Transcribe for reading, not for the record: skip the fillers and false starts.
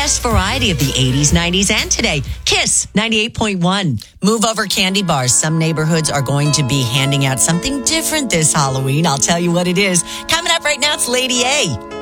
best variety of the 80s, 90s, and today. Kiss 98.1. Move over candy bars. Some neighborhoods are going to be handing out something different this Halloween. I'll tell you what it is. Coming up right now, it's Lady A.